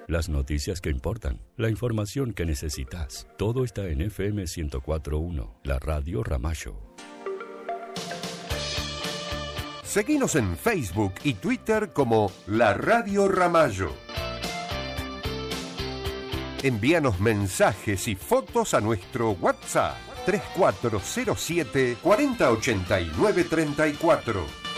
las noticias que importan, la información que necesitas. Todo está en FM 104.1, la Radio Ramallo. Seguinos en Facebook y Twitter como La Radio Ramallo. Envíanos mensajes y fotos a nuestro WhatsApp 3407 4089 34.